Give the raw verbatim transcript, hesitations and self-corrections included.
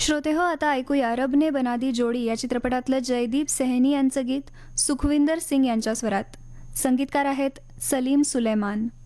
श्रोते हो, आता ऐकूया रब ने बना दी जोडी या चित्रपटातलं जयदीप सेहनी यांचं गीत सुखविंदर सिंग यांच्या स्वरात. संगीतकार आहेत सलीम सुलेमान.